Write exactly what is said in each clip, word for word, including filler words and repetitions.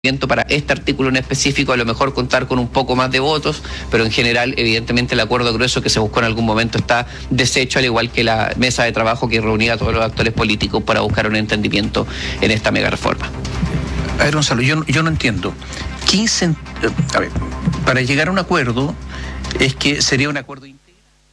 para este artículo en específico, a lo mejor contar con un poco más de votos, pero en general, evidentemente, el acuerdo grueso que se buscó en algún momento está deshecho, al igual que la mesa de trabajo que reunía a todos los actores políticos para buscar un entendimiento en esta mega reforma. A ver, Gonzalo, yo, yo no entiendo. quince, a ver, para llegar a un acuerdo, es que sería un acuerdo integral.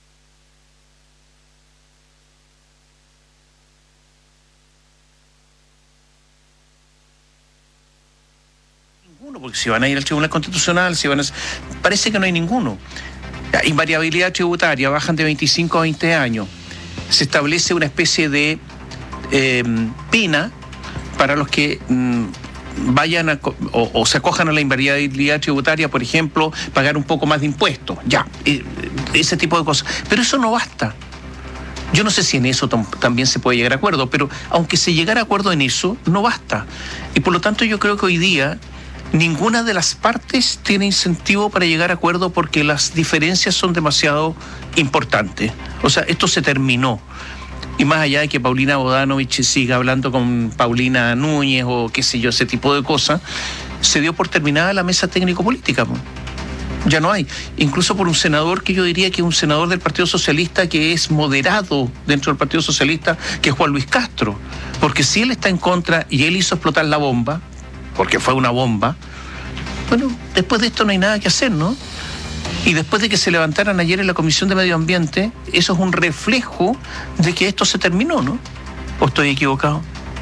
Porque si van a ir al Tribunal Constitucional, si van a... parece que no hay ninguno. La invariabilidad tributaria, bajan de veinticinco a veinte años. Se establece una especie de eh, pena para los que mm, vayan a, o, o se acojan a la invariabilidad tributaria, por ejemplo, pagar un poco más de impuestos. Ya, eh, ese tipo de cosas. Pero eso no basta. Yo no sé si en eso también se puede llegar a acuerdo, pero aunque se llegara a acuerdo en eso, no basta. Y por lo tanto yo creo que hoy día ninguna de las partes tiene incentivo para llegar a acuerdo porque las diferencias son demasiado importantes. O sea, esto se terminó. Y más allá de que Paulina Bodanovich siga hablando con Paulina Núñez o qué sé yo, ese tipo de cosas, se dio por terminada la mesa técnico-política. Ya no hay. Incluso por un senador que yo diría que es un senador del Partido Socialista que es moderado dentro del Partido Socialista, que es Juan Luis Castro. Porque si él está en contra y él hizo explotar la bomba, porque fue una bomba, bueno, después de esto no hay nada que hacer, ¿no? Y después de que se levantaran ayer en la Comisión de Medio Ambiente, eso es un reflejo de que esto se terminó, ¿no? ¿O estoy equivocado?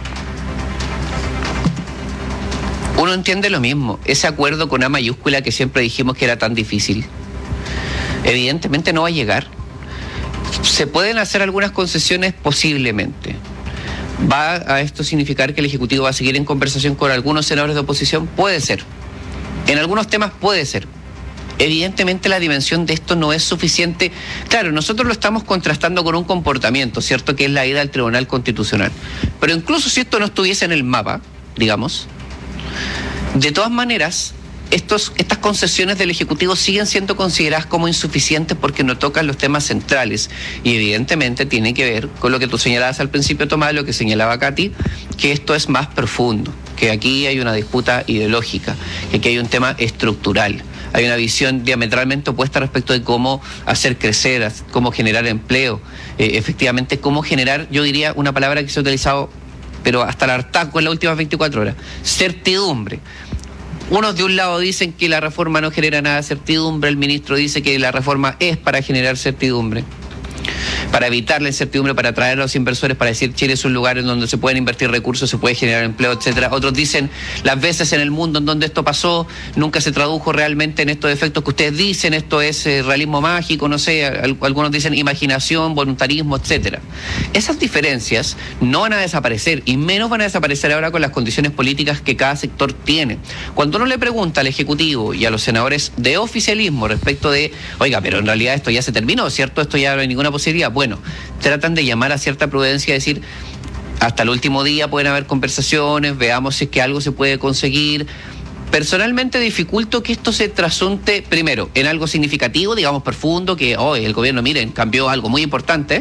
Uno entiende lo mismo, ese acuerdo con A mayúscula que siempre dijimos que era tan difícil, evidentemente no va a llegar. Se pueden hacer algunas concesiones posiblemente. ¿Va a esto significar que el Ejecutivo va a seguir en conversación con algunos senadores de oposición? Puede ser. En algunos temas puede ser. Evidentemente la dimensión de esto no es suficiente. Claro, nosotros lo estamos contrastando con un comportamiento, ¿cierto? Que es la ida al Tribunal Constitucional. Pero incluso si esto no estuviese en el mapa, digamos, de todas maneras, estos, estas concesiones del Ejecutivo siguen siendo consideradas como insuficientes porque no tocan los temas centrales y evidentemente tiene que ver con lo que tú señalabas al principio, Tomás, lo que señalaba Katy, que esto es más profundo, que aquí hay una disputa ideológica, que aquí hay un tema estructural, hay una visión diametralmente opuesta respecto de cómo hacer crecer, cómo generar empleo, eh, efectivamente cómo generar, yo diría una palabra que se ha utilizado pero hasta el hartazgo en las últimas veinticuatro horas, certidumbre. Unos de un lado dicen que la reforma no genera nada de certidumbre, el ministro dice que la reforma es para generar certidumbre, para evitar la incertidumbre, para atraer a los inversores, para decir Chile es un lugar en donde se pueden invertir recursos, se puede generar empleo, etcétera. Otros dicen las veces en el mundo en donde esto pasó nunca se tradujo realmente en estos efectos que ustedes dicen, esto es eh, realismo mágico, no sé, algunos dicen imaginación, voluntarismo, etcétera. Esas diferencias no van a desaparecer y menos van a desaparecer ahora con las condiciones políticas que cada sector tiene. Cuando uno le pregunta al Ejecutivo y a los senadores de oficialismo respecto de, oiga, pero en realidad esto ya se terminó, ¿cierto? Esto ya no hay ninguna posibilidad. Bueno, tratan de llamar a cierta prudencia, decir, hasta el último día pueden haber conversaciones, veamos si es que algo se puede conseguir. Personalmente dificulto que esto se trasunte, primero, en algo significativo, digamos profundo, que hoy oh, el gobierno, miren, cambió algo muy importante.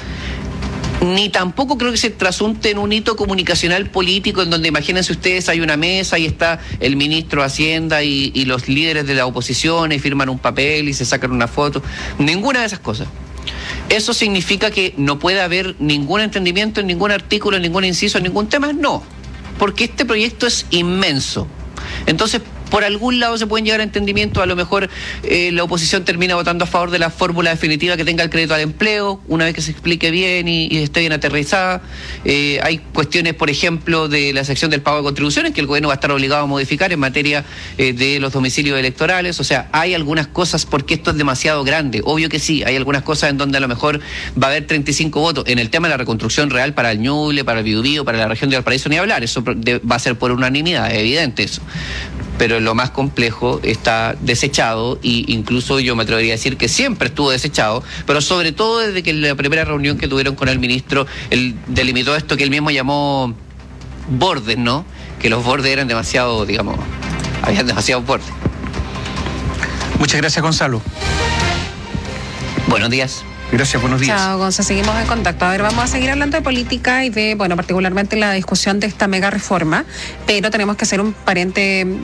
Ni tampoco creo que se trasunte en un hito comunicacional político en donde, imagínense ustedes, hay una mesa y está el ministro de Hacienda y, y los líderes de la oposición y firman un papel y se sacan una foto. Ninguna de esas cosas. ¿Eso significa que no puede haber ningún entendimiento en ningún artículo, en ningún inciso, en ningún tema? No, porque este proyecto es inmenso. Entonces, por algún lado se pueden llegar a entendimiento, a lo mejor eh, la oposición termina votando a favor de la fórmula definitiva que tenga el crédito al empleo, una vez que se explique bien y, y esté bien aterrizada. Eh, hay cuestiones, por ejemplo, de la sección del pago de contribuciones que el gobierno va a estar obligado a modificar en materia eh, de los domicilios electorales. O sea, hay algunas cosas porque esto es demasiado grande. Obvio que sí, hay algunas cosas en donde a lo mejor va a haber treinta y cinco votos. En el tema de la reconstrucción real para el Ñuble, para el Biobío, para la región de Valparaíso, ni hablar. Eso va a ser por unanimidad, es evidente eso. Pero lo más complejo está desechado e incluso yo me atrevería a decir que siempre estuvo desechado, pero sobre todo desde que en la primera reunión que tuvieron con el ministro, él delimitó esto que él mismo llamó bordes, ¿no? Que los bordes eran demasiado, digamos, habían demasiados bordes. Muchas gracias, Gonzalo. Buenos días. Gracias, buenos días. Chao, Gonza, seguimos en contacto. A ver, vamos a seguir hablando de política y de, bueno, particularmente la discusión de esta mega reforma, pero tenemos que hacer un parente